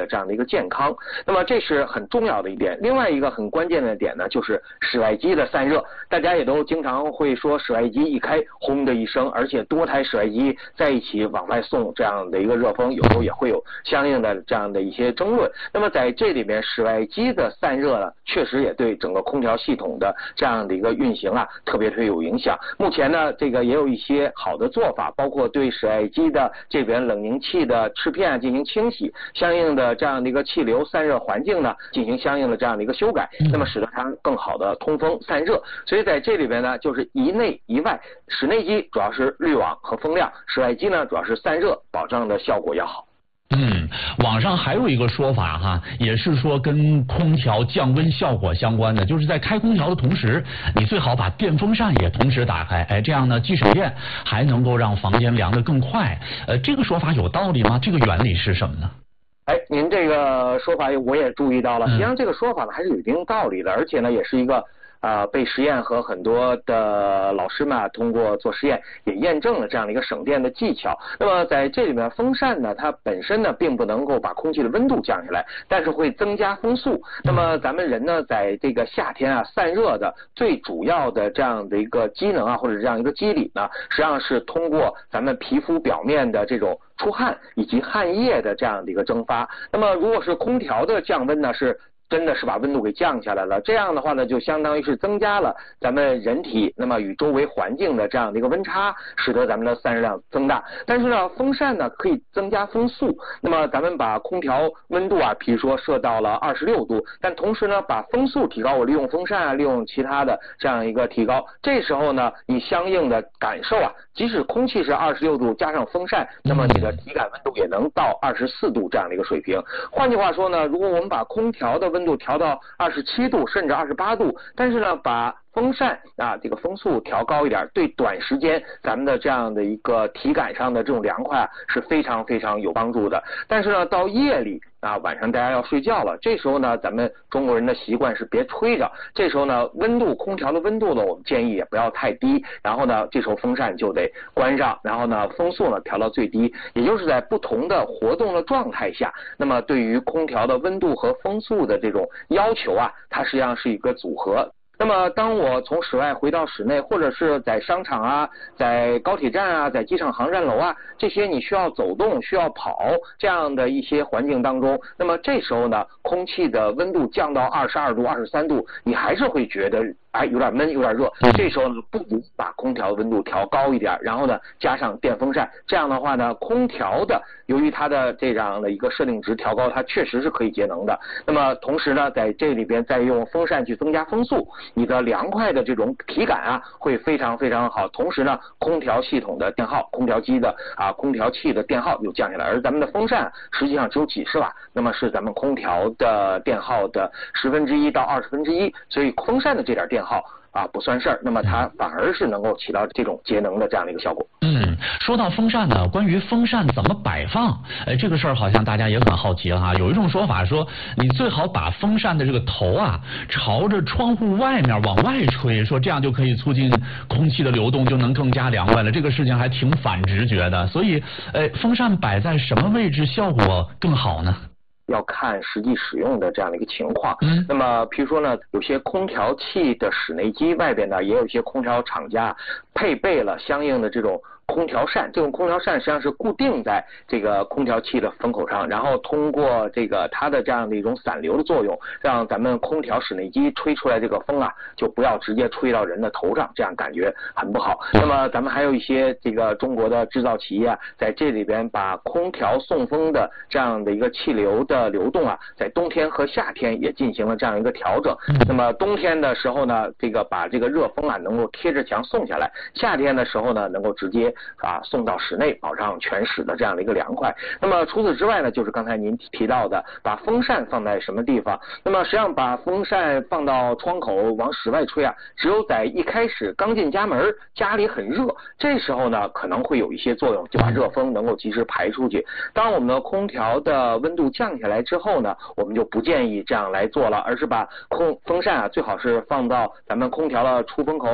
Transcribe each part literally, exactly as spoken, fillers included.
这样的一个健康。那么这是很重要的一点。另外一个很关键的点呢，就是室外机的散热。大家也都经常会说室外机一开轰的一声，而且多台室外机在一起往外送这样的一个热风，有时候也会有相应的这样的一些争论。那么在这里面，室外机的散热呢，确实也对整个空调系统的这样的一个运行啊，特别特别有影响。目前呢，这个也有一些好的做法，包括对室外机的这边冷凝器的翅片啊进行清洗，相应的这样的一个气流散热环境呢进行相应的这样的一个修改，那么使得它更好的通风散热。所以在这里边呢，就是一内一外，室内机主要是滤网和风量，室外机呢主要是散热，保障的效果要好。 嗯，网上还有一个说法哈，也是说跟空调降温效果相关的，就是在开空调的同时，你最好把电风扇也同时打开，哎，这样呢既省电，还能够让房间凉得更快。呃，这个说法有道理吗？这个原理是什么呢？ 哎，您这个说法我也注意到了，实际上这个说法呢还是有一定道理的，而且呢也是一个啊、呃，被实验和很多的老师们啊，通过做实验也验证了这样的一个省电的技巧。那么在这里面，风扇呢，它本身呢并不能够把空气的温度降下来，但是会增加风速。那么咱们人呢，在这个夏天啊散热的最主要的这样的一个机能啊，或者这样一个机理呢，实际上是通过咱们皮肤表面的这种出汗以及汗液的这样的一个蒸发。那么如果是空调的降温呢，是真的是把温度给降下来了，这样的话呢，就相当于是增加了咱们人体那么与周围环境的这样的一个温差，使得咱们的散热量增大。但是呢，风扇呢可以增加风速，那么咱们把空调温度啊，比如说设到了二十六度，但同时呢把风速提高，我利用风扇啊，利用其他的这样一个提高，这时候呢你相应的感受啊，即使空气是二十六度加上风扇，那么你的体感温度也能到二十四度这样的一个水平。换句话说呢，如果我们把空调的温度调到二十七度甚至二十八度，但是呢把风扇啊这个风速调高一点，对短时间咱们的这样的一个体感上的这种凉快啊是非常非常有帮助的。但是呢到夜里啊晚上大家要睡觉了，这时候呢咱们中国人的习惯是别吹着，这时候呢温度空调的温度呢我们建议也不要太低，然后呢这时候风扇就得关上，然后呢风速呢调到最低，也就是在不同的活动的状态下，那么对于空调的温度和风速的这种要求啊，它实际上是一个组合。那么当我从室外回到室内，或者是在商场啊，在高铁站啊，在机场航站楼啊，这些你需要走动需要跑这样的一些环境当中，那么这时候呢空气的温度降到二十二度二十三度，你还是会觉得哎有点闷有点热，这时候呢不如把空调温度调高一点，然后呢加上电风扇，这样的话呢空调的由于它的这样的一个设定值调高，它确实是可以节能的。那么同时呢在这里边再用风扇去增加风速，你的凉快的这种体感啊会非常非常好，同时呢空调系统的电耗，空调机的啊空调器的电耗又降下来，而咱们的风扇实际上只有几十瓦，那么是咱们空调的电耗的十分之一到二十分之一，所以风扇的这点电耗啊不算事儿，那么它反而是能够起到这种节能的这样的一个效果。 嗯，说到风扇呢，关于风扇怎么摆放，哎，这个事儿好像大家也很好奇了哈。有一种说法说，你最好把风扇的这个头啊朝着窗户外面往外吹，说这样就可以促进空气的流动，就能更加凉快了。这个事情还挺反直觉的，所以，哎，风扇摆在什么位置效果更好呢？ 要看实际使用的这样的一个情况。 嗯， 那么比如说呢，有些空调器的室内机外边呢，也有一些空调厂家配备了相应的这种空调扇，这种空调扇实际上是固定在这个空调器的风口上，然后通过这个它的这样的一种散流的作用，让咱们空调室内机吹出来这个风啊，就不要直接吹到人的头上，这样感觉很不好。那么咱们还有一些这个中国的制造企业啊，在这里边把空调送风的这样的一个气流的流动啊，在冬天和夏天也进行了这样一个调整。那么冬天的时候呢，这个把这个热风啊能够贴着墙送下来，夏天的时候呢能够直接啊送到室内，保障全室的这样的一个凉快。那么除此之外呢，就是刚才您提到的把风扇放在什么地方。那么实际上把风扇放到窗口往室外吹啊，只有在一开始刚进家门，家里很热，这时候呢可能会有一些作用，就把热风能够及时排出去。当我们的空调的温度降下来之后呢，我们就不建议这样来做了，而是把空风扇啊最好是放到咱们空调的出风口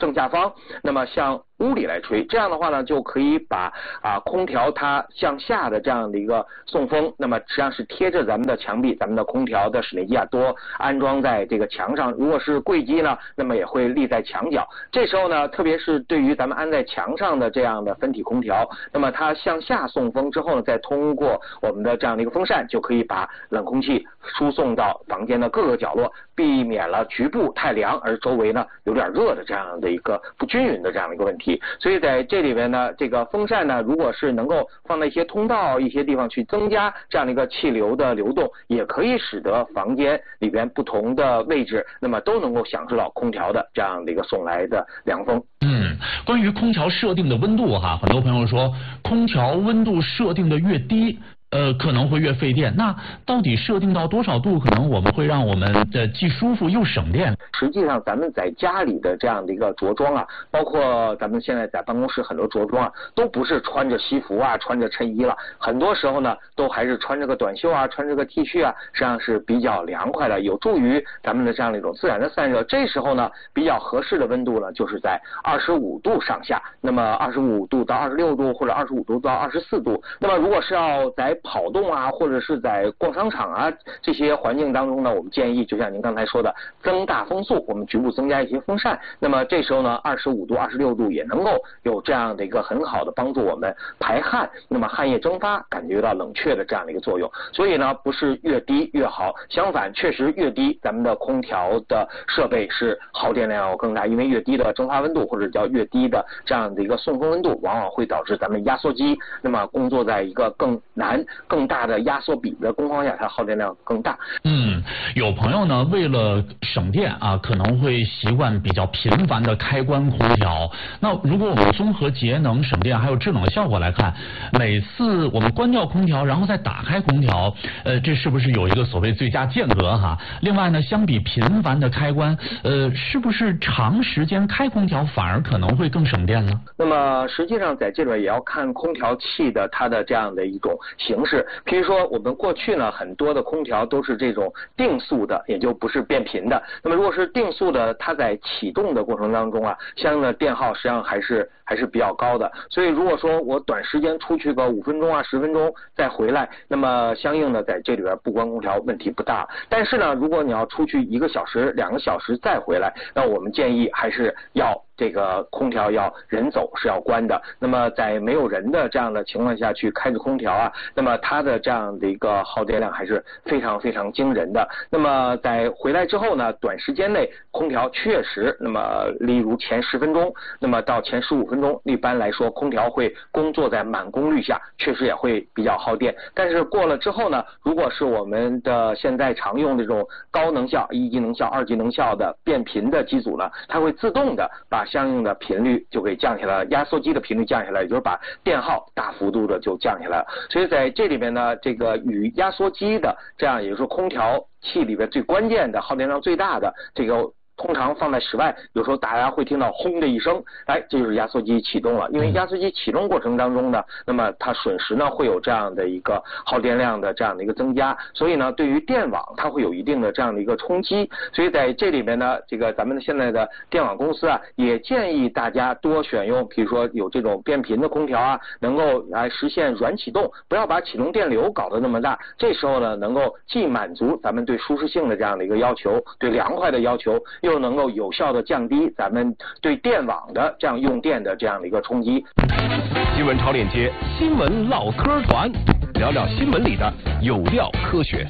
正下方，那么向屋里来吹，这样的话呢，就可以把啊空调它向下的这样的一个送风，那么实际上是贴着咱们的墙壁，咱们的空调的室内机啊多安装在这个墙上。如果是柜机呢，那么也会立在墙角。这时候呢，特别是对于咱们安在墙上的这样的分体空调，那么它向下送风之后呢，再通过我们的这样的一个风扇，就可以把冷空气输送到房间的各个角落，避免了局部太凉而周围呢有点热的这样的一个不均匀的这样的一个问题。所以在这里边呢，这个风扇呢，如果是能够放在一些通道、一些地方去增加这样的一个气流的流动，也可以使得房间里边不同的位置，那么都能够享受到空调的这样的一个送来的凉风。 嗯，关于空调设定的温度哈，很多朋友说空调温度设定的越低，呃，可能会越费电。那到底设定到多少度，可能我们会让我们的既舒服又省电？ 实际上，咱们在家里的这样的一个着装啊，包括咱们现在在办公室很多着装啊，都不是穿着西服啊，穿着衬衣了，很多时候呢，都还是穿着个短袖啊，穿着个 T 恤啊，实际上是比较凉快的，有助于咱们的这样的一种自然的散热。这时候呢，比较合适的温度呢，就是在二十五度上下，那么二十五度到二十六度，或者二十五度到二十四度。那么如果是要在跑动啊，或者是在逛商场啊这些环境当中呢，我们建议就像您刚才说的，增大风速，我们局部增加一些风扇。那么这时候呢，二十五度、二十六度也能够有这样的一个很好的帮助我们排汗，那么汗液蒸发，感觉到冷却的这样的一个作用。所以呢，不是越低越好，相反，确实越低，咱们的空调的设备是耗电量要更大，因为越低的蒸发温度或者叫越低的这样的一个送风温度，往往会导致咱们压缩机那么工作在一个更难、更大的压缩比的工况下，它耗电量更大。 嗯，有朋友呢为了省电啊，可能会习惯比较频繁的开关空调。那如果我们综合节能、省电还有制冷的效果来看，每次我们关掉空调，然后再打开空调，呃，这是不是有一个所谓最佳间隔哈？另外呢，相比频繁的开关，呃，是不是长时间开空调反而可能会更省电呢？ 那么实际上在这边也要看空调器的它的这样的一种形式。比如说我们过去呢，很多的空调都是这种定速的，也就不是变频的。那么如果是定速的，它在启动的过程当中啊，相应的电耗实际上还是还是比较高的。所以如果说我短时间出去个五分钟啊、十分钟再回来，那么相应的在这里边不关空调问题不大。但是呢，如果你要出去一个小时、两个小时再回来，那我们建议还是要这个空调要人走是要关的。那么在没有人的这样的情况下去开着空调啊，那么它的这样的一个耗电量还是非常非常惊人的。那么在回来之后呢，短时间内空调确实，那么例如前十分钟，那么到前十五分钟，一般来说空调会工作在满功率下，确实也会比较耗电。但是过了之后呢，如果是我们的现在常用这种高能效、一级能效、二级能效的变频的机组呢，它会自动的把相应的频率就给降下来了，压缩机的频率降下来，也就是把电耗大幅度的就降下来了。所以在这里边呢，这个与压缩机的这样，也就是说空调器里边最关键的、耗电量最大的这个，通常放在室外，有时候大家会听到轰的一声，哎，这就是压缩机启动了。因为压缩机启动过程当中呢，那么它瞬时呢会有这样的一个耗电量的这样的一个增加，所以呢对于电网它会有一定的这样的一个冲击。所以在这里面呢，这个咱们现在的电网公司啊，也建议大家多选用，比如说有这种变频的空调啊，能够来实现软启动，不要把启动电流搞得那么大。这时候呢，能够既满足咱们对舒适性的这样的一个要求，对凉快的要求，又能够有效的降低咱们对电网的这样用电的这样的一个冲击。 新闻超链接，新闻唠嗑团，聊聊新闻里的有料科学。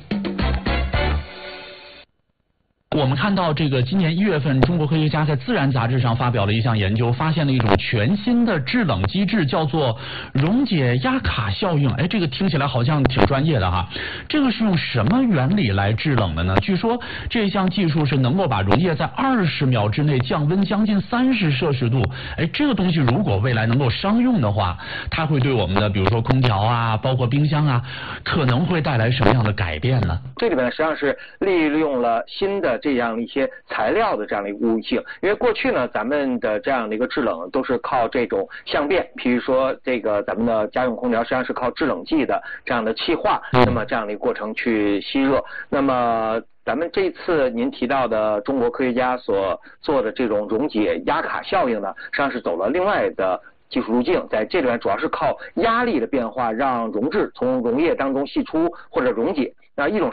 我们看到这个今年一月份，中国科学家在《自然》杂志上发表了一项研究，发现了一种全新的制冷机制，叫做溶解压卡效应。哎，这个听起来好像挺专业的哈。这个是用什么原理来制冷的呢？据说这项技术是能够把溶液在二十秒之内降温将近三十摄氏度。哎，这个东西如果未来能够商用的话，它会对我们的比如说空调啊，包括冰箱啊，可能会带来什么样的改变呢？ 这里面实际上是利用了新的这样一些材料的这样的一个物性。因为过去呢，咱们的这样的一个制冷都是靠这种相变，譬如说这个咱们的家用空调实际上是靠制冷剂的这样的气化，那么这样的一个过程去吸热。那么咱们这次您提到的中国科学家所做的这种溶解压卡效应呢，实际上是走了另外的技术路径，在这里面主要是靠压力的变化，让溶质从溶液当中析出或者溶解。那一种